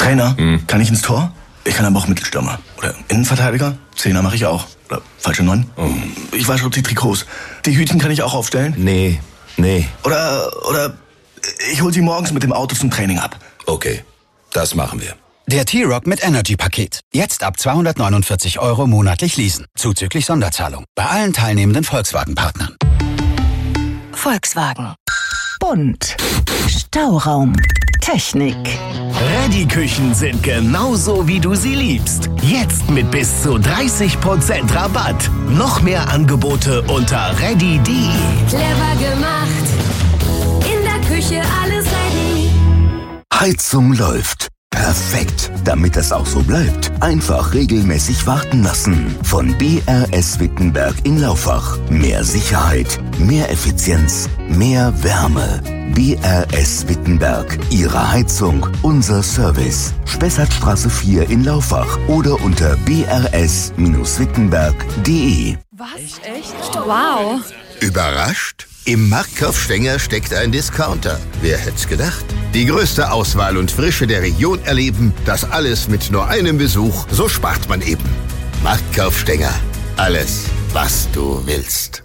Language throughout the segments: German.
Trainer, kann ich ins Tor? Ich kann aber auch Mittelstürmer. Oder Innenverteidiger? Zehner mache ich auch. Oder falsche 9? Ich wasche die Trikots. Die Hütchen kann ich auch aufstellen? Nee. Oder ich hol sie morgens mit dem Auto zum Training ab. Okay, das machen wir. Der T-Roc mit Energy-Paket. Jetzt ab 249 € monatlich leasen. Zuzüglich Sonderzahlung. Bei allen teilnehmenden Volkswagen-Partnern. Volkswagen. Bunt. Stauraum. Technik. Reddy-Küchen sind genauso, wie du sie liebst. Jetzt mit bis zu 30% Rabatt. Noch mehr Angebote unter reddy.de. Clever gemacht. In der Küche alles ready. Heizung läuft. Perfekt. Damit es auch so bleibt, einfach regelmäßig warten lassen. Von BRS Wittenberg in Laufach. Mehr Sicherheit, mehr Effizienz, mehr Wärme. BRS Wittenberg. Ihre Heizung, unser Service. Spessartstraße 4 in Laufach oder unter brs-wittenberg.de. Was? Echt? Wow. Überrascht? Im Marktkauf Stenger steckt ein Discounter. Wer hätt's gedacht? Die größte Auswahl und Frische der Region erleben, das alles mit nur einem Besuch, so spart man eben. Marktkauf Stenger. Alles, was du willst.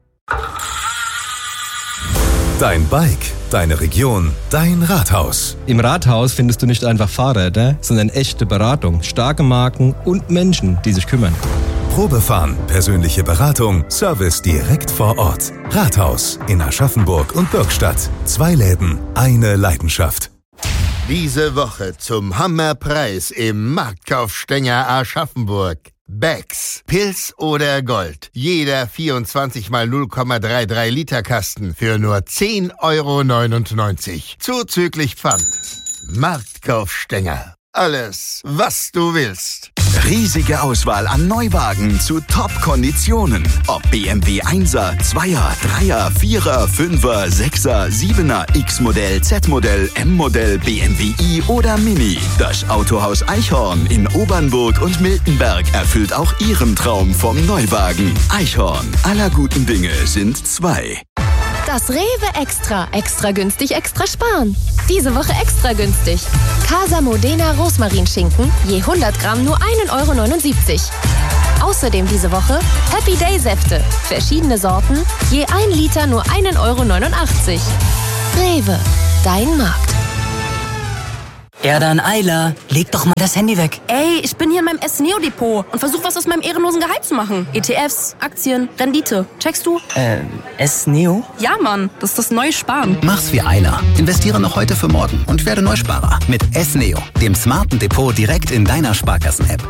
Dein Bike, deine Region, dein Rathaus. Im Rathaus findest du nicht einfach Fahrräder, sondern echte Beratung, starke Marken und Menschen, die sich kümmern. Probefahren, persönliche Beratung, Service direkt vor Ort. Rathaus in Aschaffenburg und Bürgstadt. 2 Läden, eine Leidenschaft. Diese Woche zum Hammerpreis im Marktkauf Stenger Aschaffenburg. Becks, Pils oder Gold. Jeder 24 mal 0,33 Liter Kasten für nur 10,99 €. Zuzüglich Pfand. Marktkauf Stenger. Alles, was du willst. Riesige Auswahl an Neuwagen zu Top-Konditionen. Ob BMW 1er, 2er, 3er, 4er, 5er, 6er, 7er, X-Modell, Z-Modell, M-Modell, BMW i oder Mini. Das Autohaus Eichhorn in Obernburg und Miltenberg erfüllt auch Ihren Traum vom Neuwagen. Eichhorn, aller guten Dinge sind 2. Das Rewe Extra. Extra günstig, extra sparen. Diese Woche extra günstig. Casa Modena Rosmarinschinken, je 100 Gramm nur 1,79 €. Außerdem diese Woche Happy Day Säfte. Verschiedene Sorten, je 1 Liter nur 1,89 €. Rewe, dein Markt. Ja dann, Ayla, leg doch mal das Handy weg. Ey, ich bin hier in meinem S-Neo-Depot und versuche was aus meinem ehrenlosen Gehalt zu machen. ETFs, Aktien, Rendite. Checkst du? S-Neo? Ja, Mann, das ist das neue Sparen. Mach's wie Ayla. Investiere noch heute für morgen und werde Neusparer. Mit S-Neo, dem smarten Depot direkt in deiner Sparkassen-App.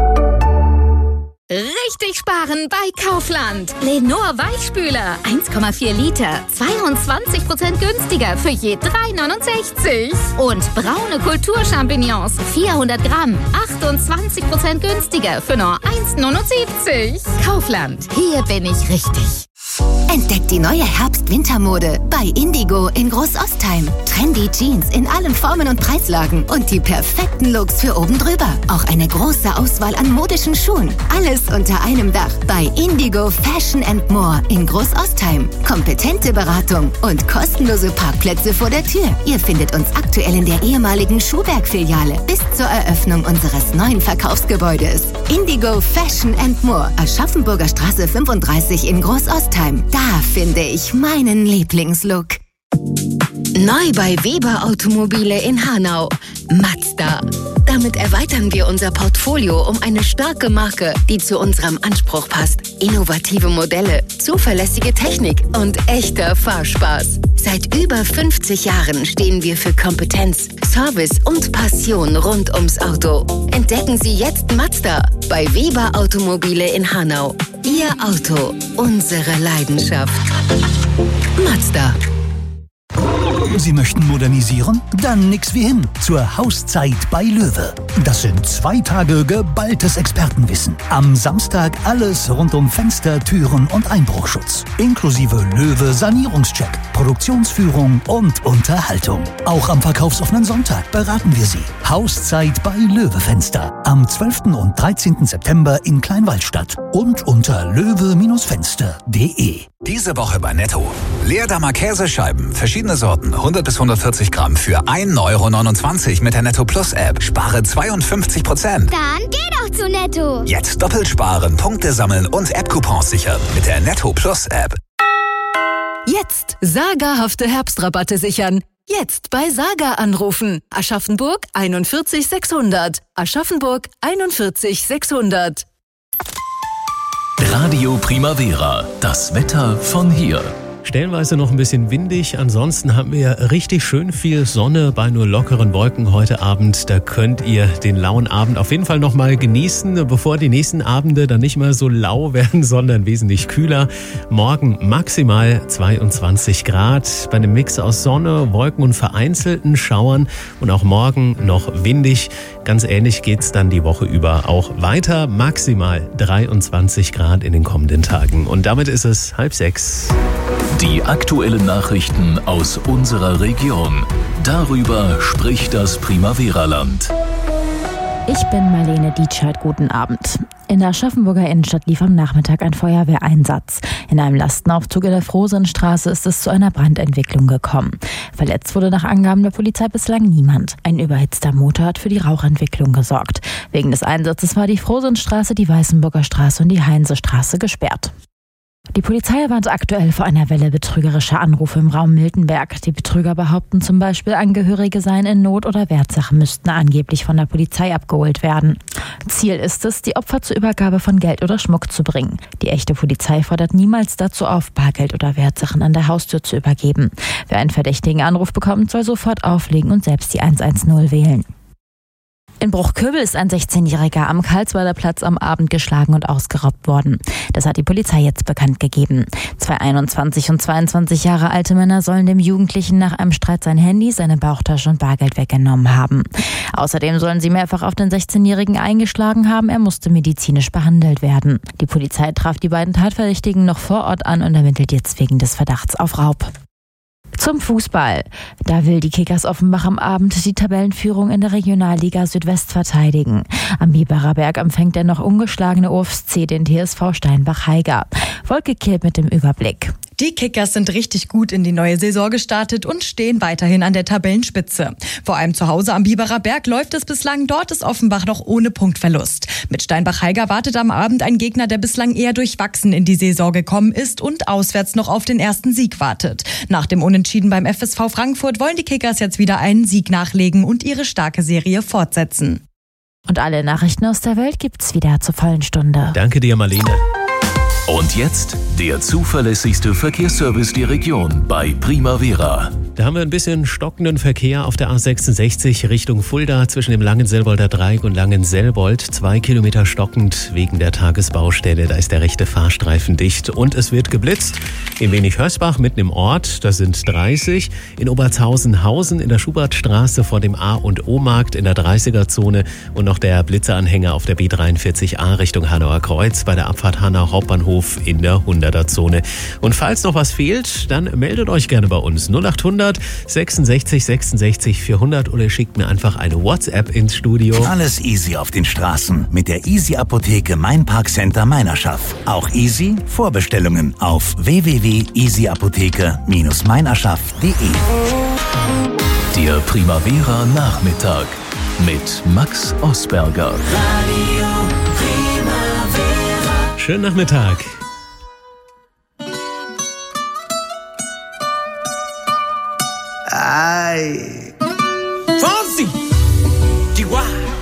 Richtig sparen bei Kaufland. Lenor Weichspüler, 1,4 Liter, 22% günstiger für je 3,69 €. Und braune Kulturchampignons, 400 Gramm, 28% günstiger für nur 1,79 €. Kaufland, hier bin ich richtig. Entdeckt die neue Herbst-Wintermode bei Indigo in Großostheim. Trendy Jeans in allen Formen und Preislagen und die perfekten Looks für oben drüber. Auch eine große Auswahl an modischen Schuhen. Alles unter einem Dach bei Indigo Fashion & More in Großostheim. Kompetente Beratung und kostenlose Parkplätze vor der Tür. Ihr findet uns aktuell in der ehemaligen Schuhberg-Filiale bis zur Eröffnung unseres neuen Verkaufsgebäudes. Indigo Fashion & More, Aschaffenburger Straße 35 in Großostheim. Da finde ich meinen Lieblingslook. Neu bei Weber Automobile in Hanau. Mazda. Damit erweitern wir unser Portfolio um eine starke Marke, die zu unserem Anspruch passt. Innovative Modelle, zuverlässige Technik und echter Fahrspaß. Seit über 50 Jahren stehen wir für Kompetenz, Service und Passion rund ums Auto. Entdecken Sie jetzt Mazda bei Weber Automobile in Hanau. Ihr Auto, unsere Leidenschaft. Mazda. Sie möchten modernisieren? Dann nix wie hin zur Hauszeit bei Löwe. Das sind 2 Tage geballtes Expertenwissen. Am Samstag alles rund um Fenster, Türen und Einbruchschutz. Inklusive Löwe Sanierungscheck, Produktionsführung und Unterhaltung. Auch am verkaufsoffenen Sonntag beraten wir Sie. Hauszeit bei Löwe Fenster. Am 12. und 13. September in Kleinwaldstadt und unter löwe-fenster.de. Diese Woche bei Netto. Leerdammer Käsescheiben, verschiedene Sorten, 100 bis 140 Gramm für 1,29 € mit der Netto Plus App. Spare 52%. Dann geh doch zu Netto. Jetzt doppelt sparen, Punkte sammeln und App-Coupons sichern mit der Netto Plus App. Jetzt sagerhafte Herbstrabatte sichern. Jetzt bei Saga anrufen. Aschaffenburg 41 600. Aschaffenburg 41 600. Radio Primavera, das Wetter von hier. Stellenweise noch ein bisschen windig, ansonsten haben wir richtig schön viel Sonne bei nur lockeren Wolken heute Abend. Da könnt ihr den lauen Abend auf jeden Fall noch mal genießen, bevor die nächsten Abende dann nicht mehr so lau werden, sondern wesentlich kühler. Morgen maximal 22 Grad bei einem Mix aus Sonne, Wolken und vereinzelten Schauern und auch morgen noch windig. Ganz ähnlich geht's dann die Woche über auch weiter, maximal 23 Grad in den kommenden Tagen. Und damit ist es 5:30. Die aktuellen Nachrichten aus unserer Region. Darüber spricht das Primavera-Land. Ich bin Marlene Dietscheid, guten Abend. In der Aschaffenburger Innenstadt lief am Nachmittag ein Feuerwehreinsatz. In einem Lastenaufzug in der Frohsinnstraße ist es zu einer Brandentwicklung gekommen. Verletzt wurde nach Angaben der Polizei bislang niemand. Ein überhitzter Motor hat für die Rauchentwicklung gesorgt. Wegen des Einsatzes war die Frohsinnstraße, die Weißenburger Straße und die Heinsestraße gesperrt. Die Polizei warnt aktuell vor einer Welle betrügerischer Anrufe im Raum Miltenberg. Die Betrüger behaupten zum Beispiel, Angehörige seien in Not oder Wertsache müssten angeblich von der Polizei abgeholt werden. Ziel ist es, die Opfer zur Übergabe von Geld oder Schmuck zu bringen. Die echte Polizei fordert niemals dazu auf, Bargeld oder Wertsachen an der Haustür zu übergeben. Wer einen verdächtigen Anruf bekommt, soll sofort auflegen und selbst die 110 wählen. In Bruchköbel ist ein 16-Jähriger am Karlsbader Platz am Abend geschlagen und ausgeraubt worden. Das hat die Polizei jetzt bekannt gegeben. 2 21 und 22 Jahre alte Männer sollen dem Jugendlichen nach einem Streit sein Handy, seine Bauchtasche und Bargeld weggenommen haben. Außerdem sollen sie mehrfach auf den 16-Jährigen eingeschlagen haben. Er musste medizinisch behandelt werden. Die Polizei traf die beiden Tatverdächtigen noch vor Ort an und ermittelt jetzt wegen des Verdachts auf Raub. Zum Fußball. Da will die Kickers Offenbach am Abend die Tabellenführung in der Regionalliga Südwest verteidigen. Am Biberer Berg empfängt der noch ungeschlagene OFC den TSV Steinbach-Heiger. Volke Kiel mit dem Überblick. Die Kickers sind richtig gut in die neue Saison gestartet und stehen weiterhin an der Tabellenspitze. Vor allem zu Hause am Biberer Berg läuft es bislang, dort ist Offenbach noch ohne Punktverlust. Mit Steinbach-Heiger wartet am Abend ein Gegner, der bislang eher durchwachsen in die Saison gekommen ist und auswärts noch auf den ersten Sieg wartet. Nach dem Unentschieden beim FSV Frankfurt wollen die Kickers jetzt wieder einen Sieg nachlegen und ihre starke Serie fortsetzen. Und alle Nachrichten aus der Welt gibt's wieder zur vollen Stunde. Danke dir, Marlene. Und jetzt der zuverlässigste Verkehrsservice der Region bei Primavera. Da haben wir ein bisschen stockenden Verkehr auf der A66 Richtung Fulda zwischen dem Langenselbolder Dreieck und Langenselbold. 2 Kilometer stockend wegen der Tagesbaustelle. Da ist der rechte Fahrstreifen dicht und es wird geblitzt. In Wenig-Hörsbach mitten im Ort, das sind 30. In Obertshausen-Hausen in der Schubertstraße vor dem A- und O-Markt in der 30er-Zone und noch der Blitzeranhänger auf der B43A Richtung Hanauer Kreuz bei der Abfahrt Hanau Hauptbahnhof in der 100er-Zone. Und falls noch was fehlt, dann meldet euch gerne bei uns 0800 66 66 400 oder schickt mir einfach eine WhatsApp ins Studio. Alles easy auf den Straßen mit der Easy Apotheke Mainparkcenter Meinerschaft. Auch easy Vorbestellungen auf www.easyapotheke-meinerschaft.de. Der Primavera Nachmittag mit Max Osberger. Radio Primavera. Schönen Nachmittag. Ay.